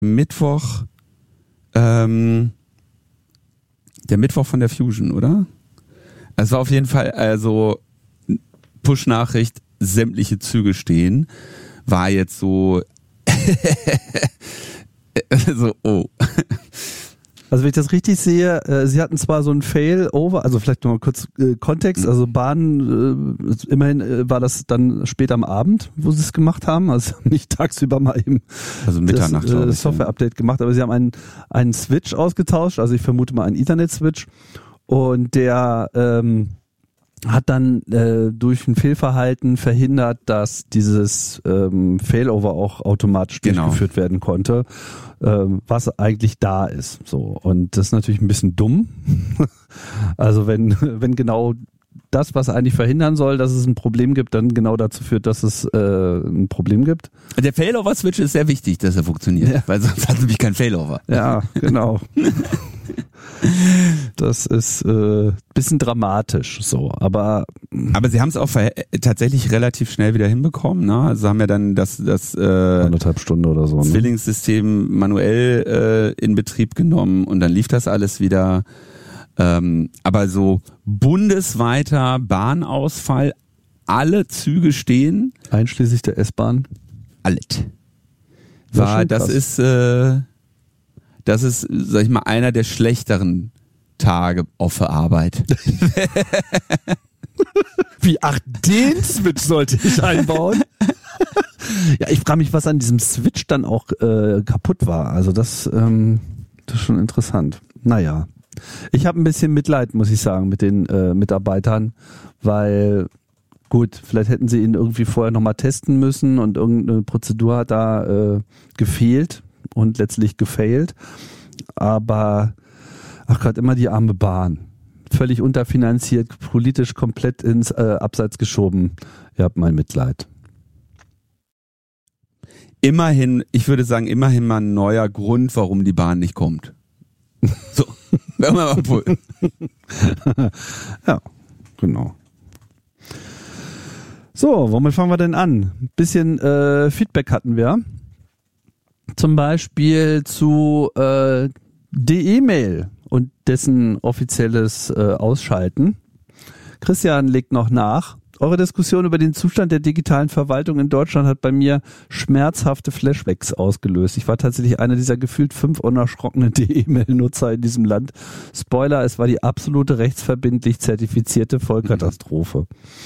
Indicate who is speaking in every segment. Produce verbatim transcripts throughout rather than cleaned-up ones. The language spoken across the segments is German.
Speaker 1: Mittwoch, ähm, der Mittwoch von der Fusion, oder? Es war auf jeden Fall, also Push-Nachricht, sämtliche Züge stehen, war jetzt so, so, oh.
Speaker 2: Also wenn ich das richtig sehe, äh, sie hatten zwar so ein Fail-Over, also vielleicht noch mal kurz äh, Kontext, also Bahn, äh, immerhin äh, war das dann spät am Abend, wo sie es gemacht haben, also nicht tagsüber mal eben
Speaker 1: also Mitternacht,
Speaker 2: das äh, Software-Update gemacht, aber sie haben einen, einen Switch ausgetauscht, also ich vermute mal einen Ethernet-Switch und der ähm, hat dann äh, durch ein Fehlverhalten verhindert, dass dieses ähm, Failover auch automatisch
Speaker 1: genau.
Speaker 2: durchgeführt werden konnte, ähm, was eigentlich da ist. So, und das ist natürlich ein bisschen dumm. Also wenn wenn genau das, was eigentlich verhindern soll, dass es ein Problem gibt, dann genau dazu führt, dass es äh, ein Problem gibt.
Speaker 1: Der Failover-Switch ist sehr wichtig, dass er funktioniert, ja. Weil sonst hat es nämlich kein Failover.
Speaker 2: Ja, genau. Das ist äh, bisschen dramatisch so, aber
Speaker 1: aber sie haben es auch ver- tatsächlich relativ schnell wieder hinbekommen, ne? Also haben ja dann das das äh,
Speaker 2: anderthalb Stunden oder so, ne?
Speaker 1: Zwillingssystem manuell äh, in Betrieb genommen und dann lief das alles wieder. Ähm, aber so bundesweiter Bahnausfall, alle Züge stehen,
Speaker 2: einschließlich der S-Bahn,
Speaker 1: alles. War das ist äh, das ist, sag ich mal, einer der schlechteren Tage auf der Arbeit.
Speaker 2: Wie, ach, den Switch sollte ich einbauen? Ja, ich frage mich, was an diesem Switch dann auch äh, kaputt war. Also das, ähm, das ist schon interessant. Naja, ich habe ein bisschen Mitleid, muss ich sagen, mit den äh, Mitarbeitern, weil gut, vielleicht hätten sie ihn irgendwie vorher nochmal testen müssen und irgendeine Prozedur hat da äh, gefehlt und letztlich gefailt. Aber ach Gott, immer die arme Bahn. Völlig unterfinanziert, politisch komplett ins äh, Abseits geschoben. Ihr habt mein Mitleid.
Speaker 1: Immerhin, ich würde sagen, immerhin mal ein neuer Grund, warum die Bahn nicht kommt. So, wenn man mal wohl.
Speaker 2: Ja, genau. So, womit fangen wir denn an? Ein bisschen äh, Feedback hatten wir. Zum Beispiel zu äh, die E-Mail und dessen offizielles äh, Ausschalten. Christian legt noch nach. Eure Diskussion über den Zustand der digitalen Verwaltung in Deutschland hat bei mir schmerzhafte Flashbacks ausgelöst. Ich war tatsächlich einer dieser gefühlt fünf unerschrockenen D E-Mail-Nutzer in diesem Land. Spoiler, es war die absolute rechtsverbindlich zertifizierte Vollkatastrophe.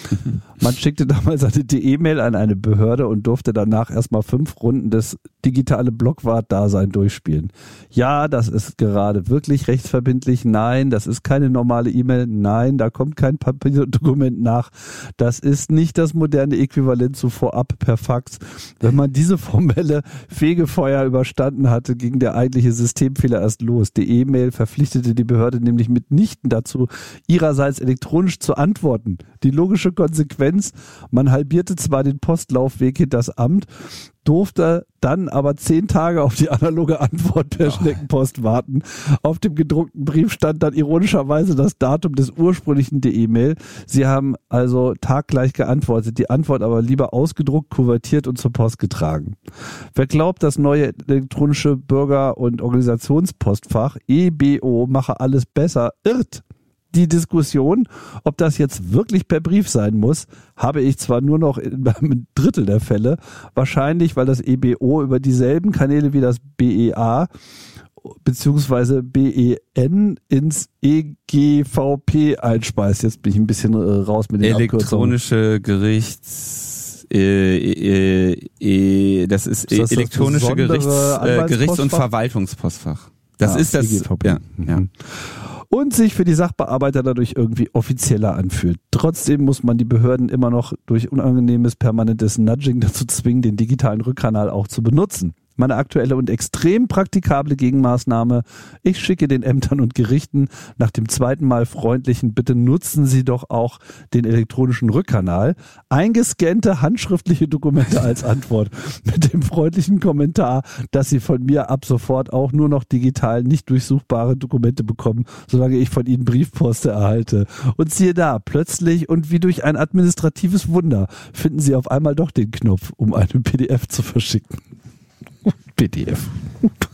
Speaker 2: Man schickte damals eine D E-Mail an eine Behörde und durfte danach erstmal fünf Runden des digitale Blockwart-Dasein durchspielen. Ja, das ist gerade wirklich rechtsverbindlich. Nein, das ist keine normale E-Mail. Nein, da kommt kein Papierdokument nach. Das ist nicht das moderne Äquivalent zu vorab per Fax. Wenn man diese formelle Fegefeuer überstanden hatte, ging der eigentliche Systemfehler erst los. Die E-Mail verpflichtete die Behörde nämlich mitnichten dazu, ihrerseits elektronisch zu antworten. Die logische Konsequenz, man halbierte zwar den Postlaufweg hinter das Amt, durfte dann aber zehn Tage auf die analoge Antwort per Schneckenpost warten. Auf dem gedruckten Brief stand dann ironischerweise das Datum des ursprünglichen D E-Mail. Sie haben also taggleich geantwortet, die Antwort aber lieber ausgedruckt, kuvertiert und zur Post getragen. Wer glaubt, das neue elektronische Bürger- und Organisationspostfach E B O mache alles besser, irrt. Die Diskussion, ob das jetzt wirklich per Brief sein muss, habe ich zwar nur noch in einem Drittel der Fälle, wahrscheinlich, weil das E B O über dieselben Kanäle wie das B E A beziehungsweise B E N ins E G V P einspeist. Jetzt bin ich ein bisschen raus mit den
Speaker 1: Elektronische Gerichts... Äh, äh, äh, das ist, ist das elektronische das Gerichts, äh, Gerichts- und Verwaltungspostfach. Das ja, ist das...
Speaker 2: E G V P.
Speaker 1: Ja, ja.
Speaker 2: Und sich für die Sachbearbeiter dadurch irgendwie offizieller anfühlt. Trotzdem muss man die Behörden immer noch durch unangenehmes permanentes Nudging dazu zwingen, den digitalen Rückkanal auch zu benutzen. Meine aktuelle und extrem praktikable Gegenmaßnahme: Ich schicke den Ämtern und Gerichten nach dem zweiten Mal freundlichen Bitte nutzen Sie doch auch den elektronischen Rückkanal eingescannte handschriftliche Dokumente als Antwort mit dem freundlichen Kommentar, dass Sie von mir ab sofort auch nur noch digital nicht durchsuchbare Dokumente bekommen, solange ich von Ihnen Briefpost erhalte. Und siehe da, plötzlich und wie durch ein administratives Wunder finden Sie auf einmal doch den Knopf, um eine P D F zu verschicken. P D F.